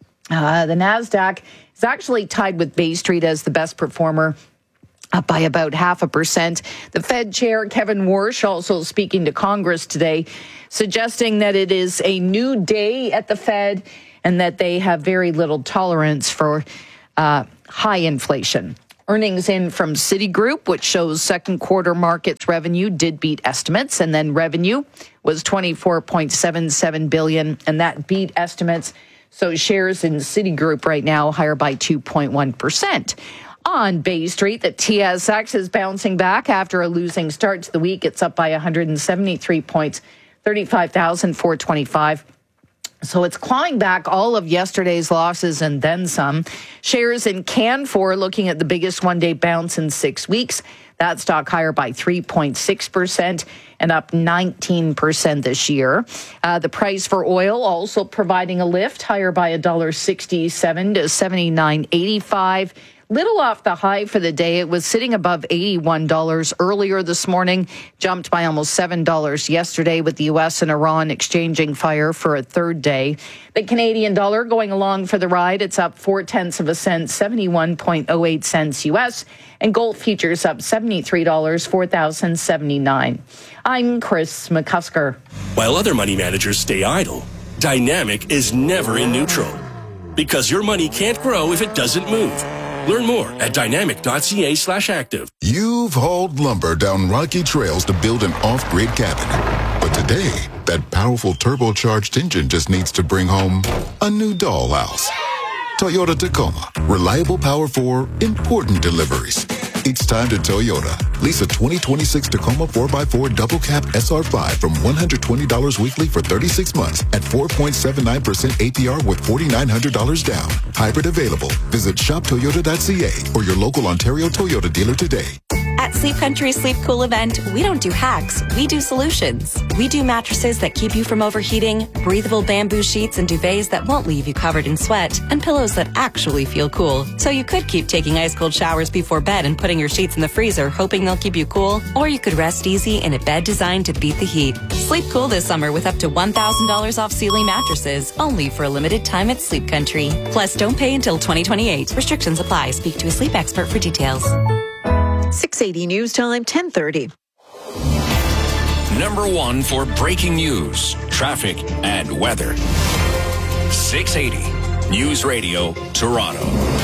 Uh, the NASDAQ is actually tied with Bay Street as the best performer, up by about half a percent. The Fed chair, Kevin Warsh, also speaking to Congress today, suggesting that it is a new day at the Fed and that they have very little tolerance for uh, high inflation. Earnings in from Citigroup, which shows second quarter market revenue, did beat estimates, and then revenue was twenty-four point seven seven billion dollars, and that beat estimates. So shares in Citigroup right now higher by two point one percent. On Bay Street, the T S X is bouncing back after a losing start to the week. It's up by one hundred seventy-three points, thirty-five thousand four hundred twenty-five. So it's clawing back all of yesterday's losses and then some. Shares in Canfor looking at the biggest one-day bounce in six weeks. That stock higher by three point six percent and up nineteen percent this year. Uh, the price for oil also providing a lift, higher by one dollar sixty-seven to seventy-nine eighty-five. Little off the high for the day. It was sitting above eighty-one dollars earlier this morning, jumped by almost seven dollars yesterday with the U S and Iran exchanging fire for a third day. The Canadian dollar going along for the ride. It's up four tenths of a cent, seventy-one point oh eight cents U S, and gold futures up seventy-three dollars, four thousand seventy-nine. I'm Chris McCusker. While other money managers stay idle, Dynamic is never in neutral because your money can't grow if it doesn't move. Learn more at dynamic.ca slash active. You've hauled lumber down rocky trails to build an off-grid cabin. But today, that powerful turbocharged engine just needs to bring home a new dollhouse. Toyota Tacoma. Reliable power for important deliveries. It's time to Toyota. Lease a twenty twenty-six Tacoma four by four double cab S R five from one hundred twenty dollars weekly for thirty-six months at four point seven nine percent A P R with four thousand nine hundred dollars down. Hybrid available. Visit shop toyota dot c a or your local Ontario Toyota dealer today. At Sleep Country's Sleep Cool event, we don't do hacks, we do solutions. We do mattresses that keep you from overheating, breathable bamboo sheets and duvets that won't leave you covered in sweat, and pillows that actually feel cool. So you could keep taking ice cold showers before bed and putting your sheets in the freezer hoping they'll keep you cool, or you could rest easy in a bed designed to beat the heat. Sleep cool this summer with up to one thousand dollars off Sealy mattresses, only for a limited time at Sleep Country. Plus, don't pay until twenty twenty-eight. Restrictions apply. Speak to a sleep expert for details. six eighty News Time, ten thirty. Number one for breaking news, traffic, and weather. six eighty News Radio, Toronto.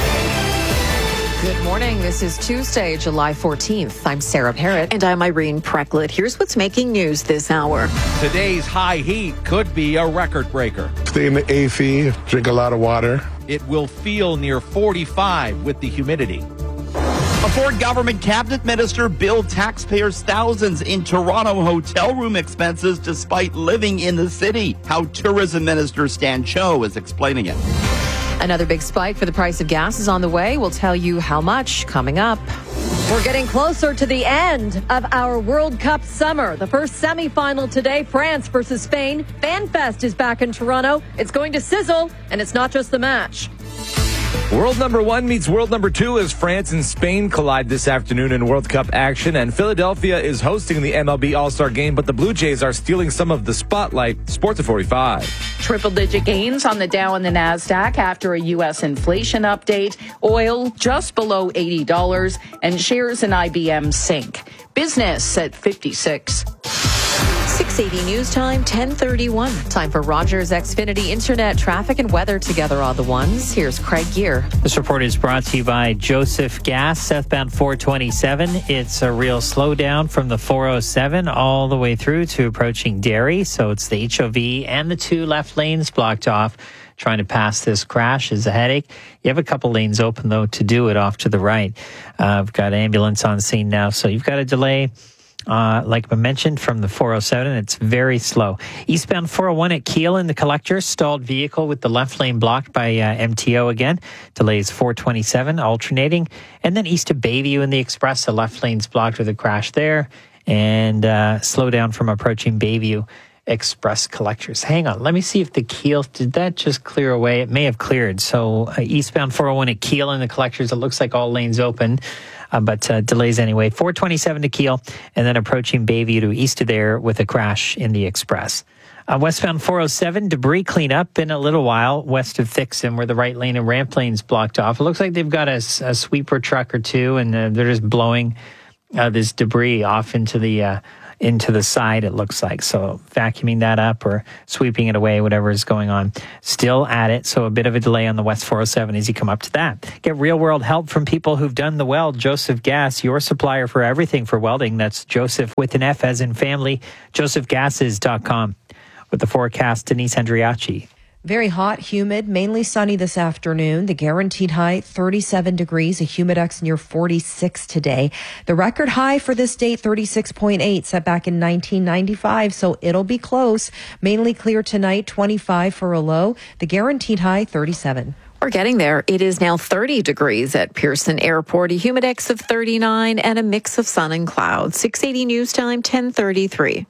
Good morning. This is Tuesday, July fourteenth. I'm Sarah Parrott. And I'm Irene Precklett. Here's what's making news this hour. Today's high heat could be a record breaker. Stay in the A C, drink a lot of water. It will feel near forty-five with the humidity. A Ford government cabinet minister billed taxpayers thousands in Toronto hotel room expenses despite living in the city. How Tourism Minister Stan Cho is explaining it. Another big spike for the price of gas is on the way. We'll tell you how much coming up. We're getting closer to the end of our World Cup summer. The first semifinal today, France versus Spain. FanFest is back in Toronto. It's going to sizzle, and it's not just the match. World number one meets world number two as France and Spain collide this afternoon in World Cup action. And Philadelphia is hosting the M L B All-Star Game, but the Blue Jays are stealing some of the spotlight. Sports at forty-five. Triple-digit gains on the Dow and the NASDAQ after a U S inflation update. Oil just below eighty dollars, and shares in I B M sink. Business at fifty-six. six eighty News Time, ten thirty-one. Time for Rogers Xfinity Internet traffic and weather together on the ones. Here's Craig Gear. This report is brought to you by Joseph Gas, southbound four twenty-seven. It's a real slowdown from the four oh seven all the way through to approaching Derry. So it's the H O V and the two left lanes blocked off. Trying to pass this crash is a headache. You have a couple lanes open, though, to do it off to the right. Uh, I've got ambulance on scene now, so you've got a delay. Uh, like I mentioned, from the four oh seven, it's very slow. Eastbound four oh one at Kiel in the collector, stalled vehicle with the left lane blocked by uh, M T O again. Delays four twenty-seven, alternating. And then east of Bayview in the express, the left lane's blocked with a crash there. And uh, slow down from approaching Bayview Express collectors. Hang on, let me see if the Keel, did that just clear away? It may have cleared. So uh, eastbound four oh one at Keel and the collectors, it looks like all lanes open, uh, but uh, delays anyway. four twenty-seven to Keel, and then approaching Bayview to east of there with a crash in the Express. Uh, westbound four oh seven, debris cleanup in a little while west of Thixon, where the right lane and ramp lane's blocked off. It looks like they've got a, a sweeper truck or two, and uh, they're just blowing uh, this debris off into the uh, into the side, it looks like. So vacuuming that up or sweeping it away, whatever is going on. Still at it, so a bit of a delay on the West four oh seven as you come up to that. Get real-world help from people who've done the weld. Joseph Gas, your supplier for everything for welding. That's Joseph with an F as in family, joseph gases dot com. With the forecast, Denise Andriachi. Very hot, humid, mainly sunny this afternoon. The guaranteed high, thirty-seven degrees, a humidex near forty-six today. The record high for this date, thirty-six point eight, set back in nineteen ninety-five, so it'll be close. Mainly clear tonight, twenty-five for a low. The guaranteed high, thirty-seven. We're getting there. It is now thirty degrees at Pearson Airport, a humidex of thirty-nine and a mix of sun and clouds. six eighty news time, ten thirty-three.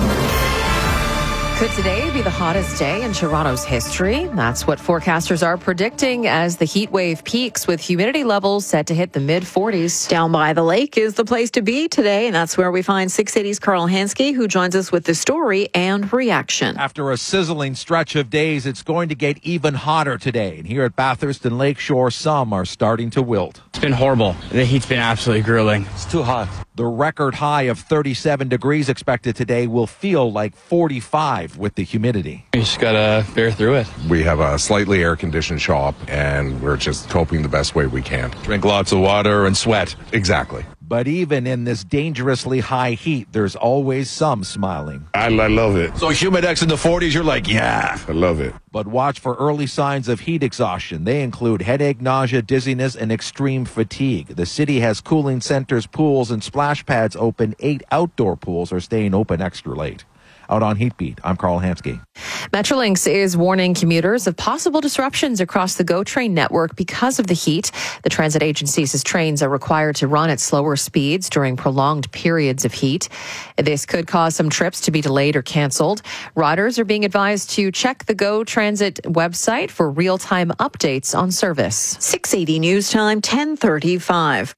Could today be the hottest day in Toronto's history? That's what forecasters are predicting as the heat wave peaks, with humidity levels set to hit the mid forties. Down by the lake is the place to be today, and that's where we find six eighty's Carl Hansky, who joins us with the story and reaction. After a sizzling stretch of days, it's going to get even hotter today. And here at Bathurst and Lakeshore, some are starting to wilt. It's been horrible. The heat's been absolutely grueling. It's too hot. The record high of thirty-seven degrees expected today will feel like forty-five with the humidity. You just gotta bear through it. We have a slightly air-conditioned shop, and we're just coping the best way we can. Drink lots of water and sweat. Exactly. But even in this dangerously high heat, there's always some smiling. I, I love it. So humidex in the forties, you're like, yeah. I love it. But watch for early signs of heat exhaustion. They include headache, nausea, dizziness, and extreme fatigue. The city has cooling centers, pools, and splash pads open. Eight outdoor pools are staying open extra late. Out on Heatbeat, I'm Carl Hansky. Metrolinx is warning commuters of possible disruptions across the GO train network because of the heat. The transit agency says trains are required to run at slower speeds during prolonged periods of heat. This could cause some trips to be delayed or canceled. Riders are being advised to check the GO Transit website for real-time updates on service. six eighty news time, ten thirty-five.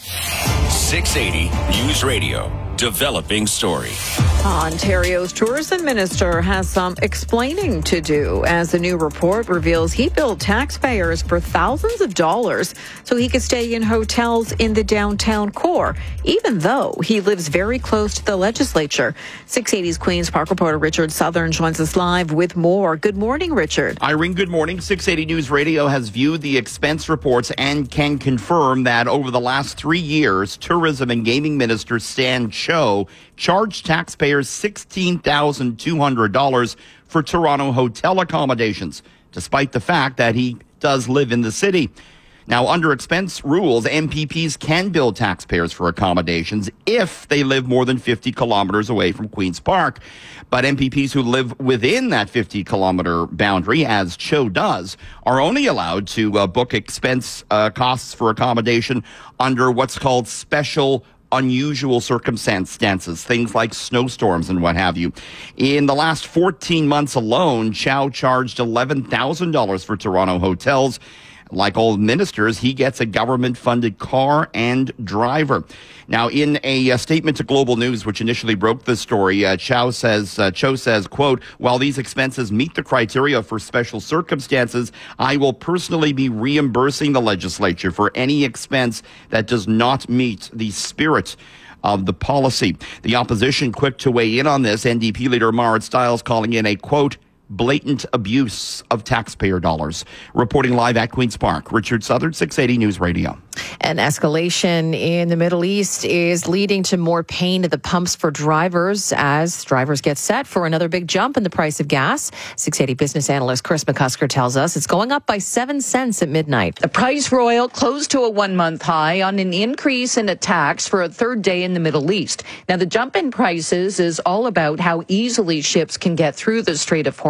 six eighty News Radio. Developing story. Ontario's tourism minister has some explaining to do as the new report reveals he billed taxpayers for thousands of dollars so he could stay in hotels in the downtown core, even though he lives very close to the legislature. six eighty's Queen's Park reporter Richard Southern joins us live with more. Good morning, Richard. Irene, good morning. six eighty News Radio has viewed the expense reports and can confirm that over the last three years, Tourism and Gaming Minister Stan Cho charged taxpayers sixteen thousand two hundred dollars for Toronto hotel accommodations, despite the fact that he does live in the city. Now, under expense rules, M P Ps can bill taxpayers for accommodations if they live more than fifty kilometers away from Queen's Park. But M P Ps who live within that fifty kilometer boundary, as Cho does, are only allowed to uh, book expense uh, costs for accommodation under what's called special unusual circumstances, things like snowstorms and what have you. In the last fourteen months alone, Chow charged eleven thousand dollars for Toronto hotels. Like all ministers, he gets a government-funded car and driver. Now, in a, a statement to Global News, which initially broke the story, uh, Chow says, uh, Cho says, quote, while these expenses meet the criteria for special circumstances, I will personally be reimbursing the legislature for any expense that does not meet the spirit of the policy. The opposition quick to weigh in on this. N D P leader Marit Stiles calling in a, quote, blatant abuse of taxpayer dollars. Reporting live at Queen's Park, Richard Southern, six eighty News Radio. An escalation in the Middle East is leading to more pain at the pumps for drivers as drivers get set for another big jump in the price of gas. six eighty business analyst Chris McCusker tells us it's going up by seven cents at midnight. The price royal closed to a one-month high on an increase in attacks for a third day in the Middle East. Now, the jump in prices is all about how easily ships can get through the Strait of Hormuz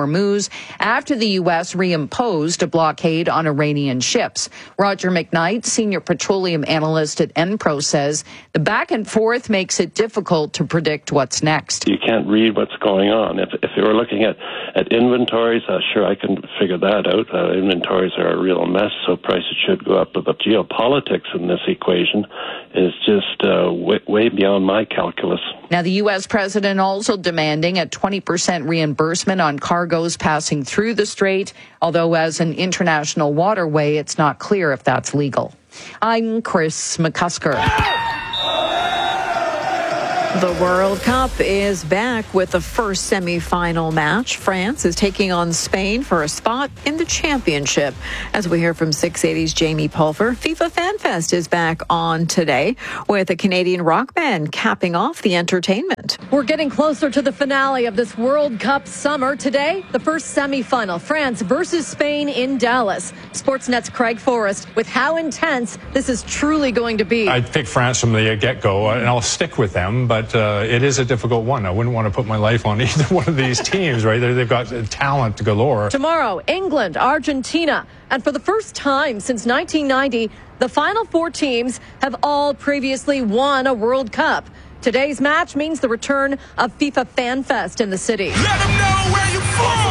Hormuz after the U S reimposed a blockade on Iranian ships. Roger McKnight, senior petroleum analyst at Enpro, says the back and forth makes it difficult to predict what's next. You can't read what's going on. If, if you were looking at, at inventories, uh, sure, I can figure that out. Uh, inventories are a real mess, so prices should go up. But the geopolitics in this equation is just uh, way, way beyond my calculus. Now, the U S president also demanding a twenty percent reimbursement on cargoes passing through the strait, although as an international waterway, it's not clear if that's legal. I'm Chris McCusker. The World Cup is back with the first semifinal match. France is taking on Spain for a spot in the championship. As we hear from six eighty's Jamie Pulver, FIFA Fan Fest is back on today with a Canadian rock band capping off the entertainment. We're getting closer to the finale of this World Cup summer. Today, the first semifinal, France versus Spain in Dallas. Sportsnet's Craig Forrest with how intense this is truly going to be. I'd pick France from the get-go, and I'll stick with them, but Uh, it is a difficult one. I wouldn't want to put my life on either one of these teams, right? They've got talent galore. Tomorrow, England, Argentina. And for the first time since nineteen ninety, the final four teams have all previously won a World Cup. Today's match means the return of FIFA Fan Fest in the city. Let them know where you're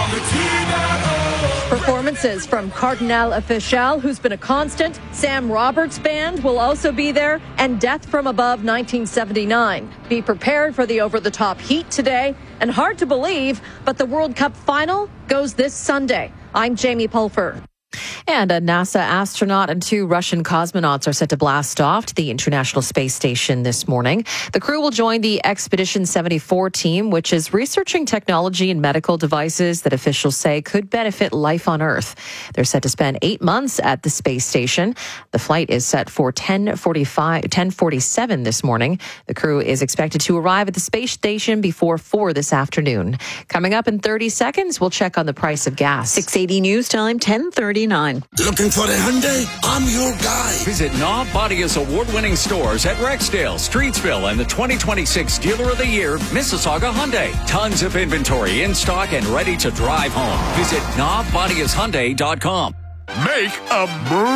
from. Performances from Cardinal Official, who's been a constant. Sam Roberts Band will also be there, and Death from Above nineteen seventy-nine. Be prepared for the over-the-top heat today. And hard to believe, but the World Cup final goes this Sunday. I'm Jamie Pulver. And a NASA astronaut and two Russian cosmonauts are set to blast off to the International Space Station this morning. The crew will join the Expedition seventy-four team, which is researching technology and medical devices that officials say could benefit life on Earth. They're set to spend eight months at the space station. The flight is set for ten forty-five, ten forty-seven this morning. The crew is expected to arrive at the space station before four this afternoon. Coming up in thirty seconds, we'll check on the price of gas. six eighty News Time, ten thirty-nine. Looking for a Hyundai? I'm your guy. Visit Knob Bodia's award-winning stores at Rexdale, Streetsville, and the twenty twenty-six Dealer of the Year, Mississauga Hyundai. Tons of inventory in stock and ready to drive home. Visit knob bodias hyundai dot com. Make a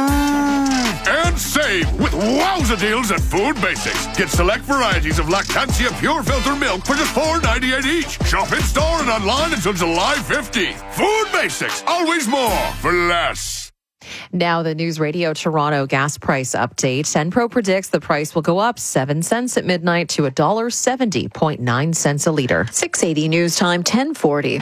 move and save with wowza deals at Food Basics. Get select varieties of Lactantia Pure Filter Milk for just four ninety-eight each. Shop in store and online until July fifteenth. Food Basics, always more for less. Now the News Radio Toronto gas price update. Enpro predicts the price will go up seven cents at midnight to one dollar seventy point nine cents a litre. six eighty News Time, ten forty.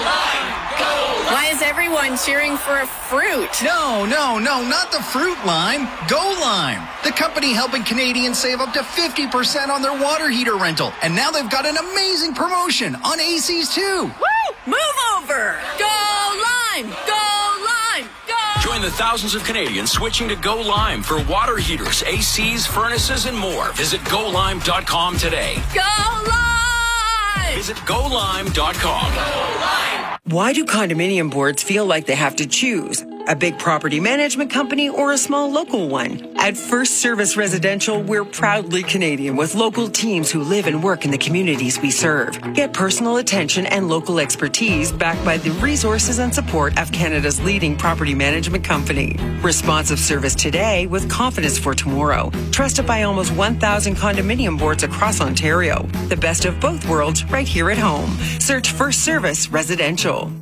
Why is everyone cheering for a fruit? No, no, no, not the fruit lime. Go Lime, the company helping Canadians save up to fifty percent on their water heater rental. And now they've got an amazing promotion on A Cs too. Woo! Move over! Go Lime! Go Lime! Go! Join the thousands of Canadians switching to Go Lime for water heaters, A Cs, furnaces, and more. Visit go lime dot com today. Go Lime! Visit go lime dot com. Go Lime! Why do condominium boards feel like they have to choose? A big property management company or a small local one? At First Service Residential, we're proudly Canadian with local teams who live and work in the communities we serve. Get personal attention and local expertise backed by the resources and support of Canada's leading property management company. Responsive service today with confidence for tomorrow. Trusted by almost one thousand condominium boards across Ontario. The best of both worlds right here at home. Search First Service Residential.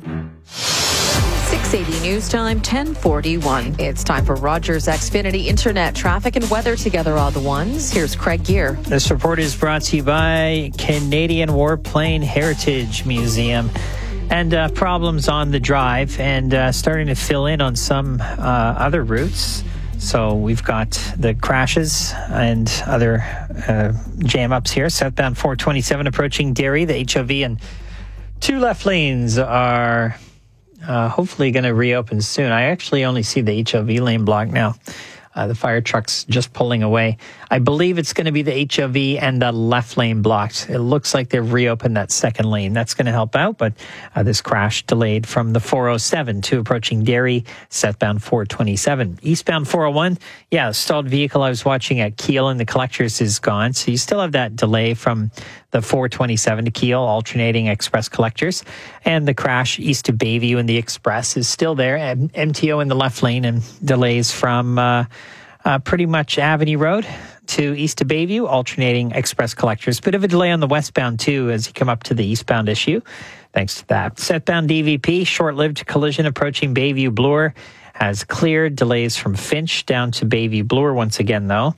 six eighty News Time, ten forty-one. It's time for Rogers Xfinity Internet traffic and weather together all the ones. Here's Craig Gear. This report is brought to you by Canadian Warplane Heritage Museum. And uh, problems on the drive and uh, starting to fill in on some uh, other routes. So we've got the crashes and other uh, jam-ups here. Southbound four twenty-seven approaching Derry. The H O V and two left lanes are uh, hopefully going to reopen soon. I actually only see the H O V lane blocked now. Uh, the fire truck's just pulling away. I believe it's going to be the H O V and the left lane blocked. It looks like they've reopened that second lane. That's going to help out, but uh, this crash delayed from the four oh seven to approaching Derry, southbound four twenty-seven. Eastbound four oh one, yeah, stalled vehicle I was watching at Kiel and the Collectors is gone. So you still have that delay from the four twenty-seven to Kiel, alternating express collectors. And the crash east to Bayview in the express is still there. M T O in the left lane and delays from uh, uh, pretty much Avenue Road to east to Bayview, alternating express collectors. Bit of a delay on the westbound, too, as you come up to the eastbound issue. Thanks to that. Southbound D V P, short-lived collision approaching Bayview Bloor has cleared. Delays from Finch down to Bayview Bloor once again, though.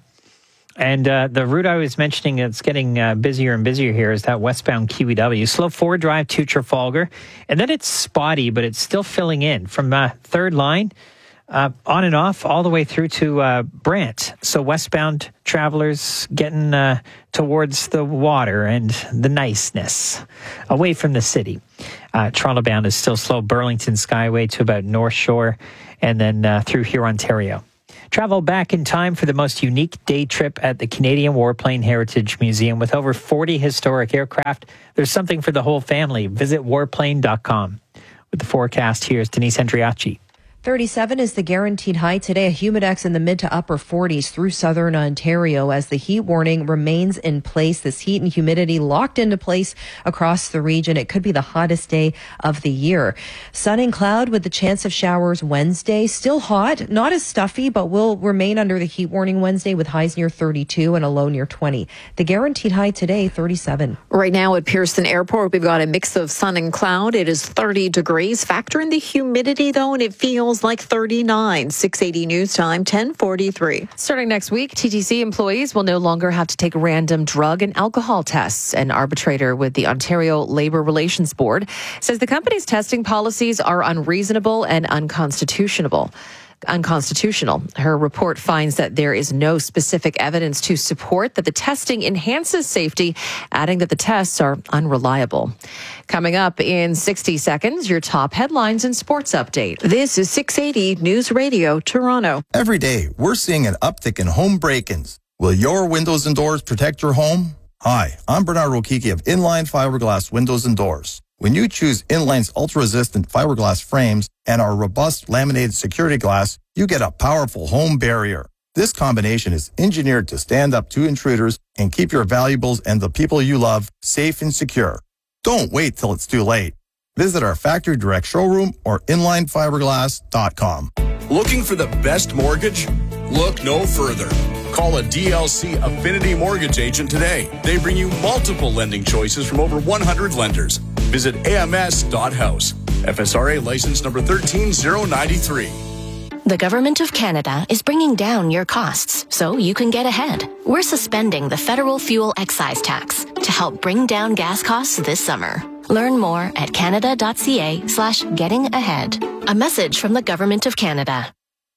And uh, the route I was mentioning that's getting uh, busier and busier here is that westbound Q E W. Slow forward drive to Trafalgar. And then it's spotty, but it's still filling in from uh, third line. Uh, on and off all the way through to uh, Brant. So westbound travelers getting uh, towards the water and the niceness, away from the city. Uh, Toronto bound is still slow. Burlington Skyway to about North Shore and then uh, through here, Ontario. Travel back in time for the most unique day trip at the Canadian Warplane Heritage Museum. With over forty historic aircraft, there's something for the whole family. Visit warplane dot com. With the forecast, here's Denise Andriachi. thirty-seven is the guaranteed high today. A humidex in the mid to upper forties through southern Ontario as the heat warning remains in place. This heat and humidity locked into place across the region. It could be the hottest day of the year. Sun and cloud with the chance of showers Wednesday. Still hot, not as stuffy, but will remain under the heat warning Wednesday with highs near thirty-two and a low near twenty. The guaranteed high today, thirty-seven. Right now at Pearson Airport, we've got a mix of sun and cloud. It is thirty degrees. Factor in the humidity, though, and it feels like thirty-nine. six eighty News Time, ten forty-three. Starting next week, T T C employees will no longer have to take random drug and alcohol tests. An arbitrator with the Ontario Labour Relations Board says the company's testing policies are unreasonable and unconstitutional. unconstitutional. Her report finds that there is no specific evidence to support that the testing enhances safety, adding that the tests are unreliable. Coming up in sixty seconds, your top headlines and sports update. This is six eighty News Radio, Toronto. Every day, we're seeing an uptick in home break-ins. Will your windows and doors protect your home? Hi, I'm Bernard Rokiki of Inline Fiberglass Windows and Doors. When you choose Inline's ultra-resistant fiberglass frames and our robust laminated security glass, you get a powerful home barrier. This combination is engineered to stand up to intruders and keep your valuables and the people you love safe and secure. Don't wait till it's too late. Visit our factory direct showroom or inline fiberglass dot com. Looking for the best mortgage? Look no further. Call a D L C Affinity Mortgage agent today. They bring you multiple lending choices from over one hundred lenders. Visit A M S dot house. F S R A license number one three zero nine three. The Government of Canada is bringing down your costs so you can get ahead. We're suspending the federal fuel excise tax to help bring down gas costs this summer. Learn more at canada.ca slash getting ahead. A message from the Government of Canada.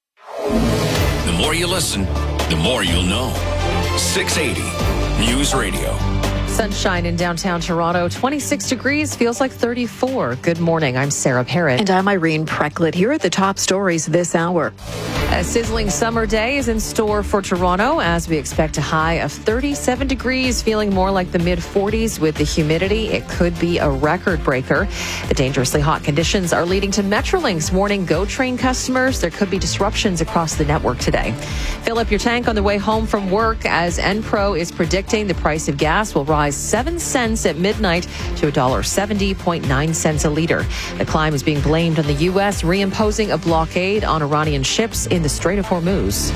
The more you listen, the more you'll know. six eighty News Radio. Sunshine in downtown Toronto, twenty-six degrees, feels like thirty-four. Good morning, I'm Sarah Parrott. And I'm Irene Precklett. Here are the top stories this hour. A sizzling summer day is in store for Toronto as we expect a high of thirty-seven degrees, feeling more like the mid forties with the humidity. It could be a record breaker. The dangerously hot conditions are leading to Metrolinx warning GO train customers there could be disruptions across the network today. Fill up your tank on the way home from work as Enpro is predicting the price of gas will rise seven cents at midnight to one dollar seventy point nine cents a liter. The climb is being blamed on the U S reimposing a blockade on Iranian ships in the Strait of Hormuz.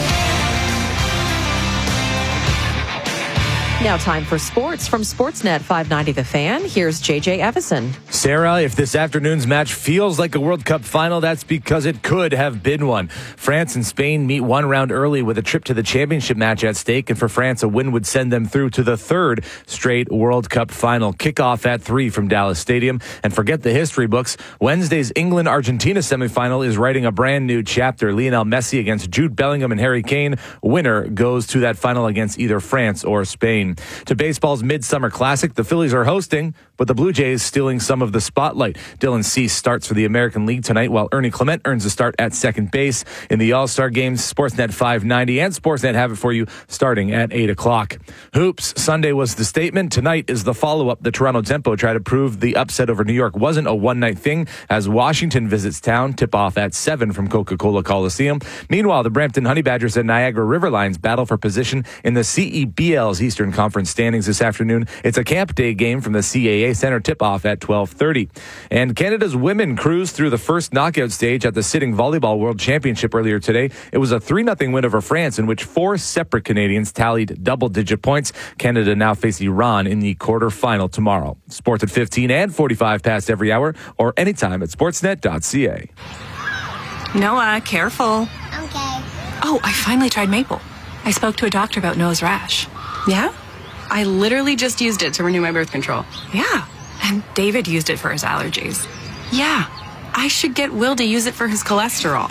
Now time for sports from Sportsnet five ninety The Fan. Here's J J Evison. Sarah, if this afternoon's match feels like a World Cup final, that's because it could have been one. France and Spain meet one round early with a trip to the championship match at stake, and for France, a win would send them through to the third straight World Cup final. Kickoff at three from Dallas Stadium. And forget the history books. Wednesday's England-Argentina semifinal is writing a brand new chapter. Lionel Messi against Jude Bellingham and Harry Kane. Winner goes to that final against either France or Spain. To baseball's Midsummer Classic, the Phillies are hosting but the Blue Jays stealing some of the spotlight. Dylan Cease starts for the American League tonight, while Ernie Clement earns a start at second base. In the All-Star Games, Sportsnet five ninety and Sportsnet have it for you starting at eight o'clock. Hoops, Sunday was the statement. Tonight is the follow-up. The Toronto Tempo try to prove the upset over New York wasn't a one-night thing as Washington visits town. Tip-off at seven from Coca-Cola Coliseum. Meanwhile, the Brampton Honey Badgers and Niagara River Lions battle for position in the C E B L's Eastern Conference standings this afternoon. It's a camp day game from the C A A Center, tip-off at twelve thirty. And Canada's women cruised through the first knockout stage at the Sitting Volleyball World Championship earlier today. It was a three nothing win over France, in which four separate Canadians tallied double-digit points. Canada now face Iran in the quarterfinal tomorrow. Sports at fifteen and forty-five past every hour, or anytime at sportsnet dot c a. Noah, careful. Okay. Oh, I finally tried Maple. I spoke to a doctor about nose rash. Yeah? I literally just used it to renew my birth control. Yeah. And David used it for his allergies. Yeah. I should get Will to use it for his cholesterol.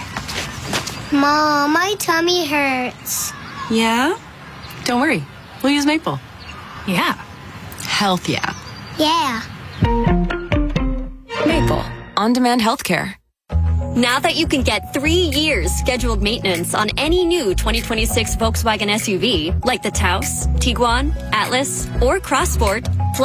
Mom, my tummy hurts. Yeah? Don't worry. We'll use Maple. Yeah. Health, yeah. Yeah. Maple. On-demand healthcare. Now that you can get three years scheduled maintenance on any new twenty twenty-six Volkswagen S U V, like the Taos, Tiguan, Atlas, or Crossport,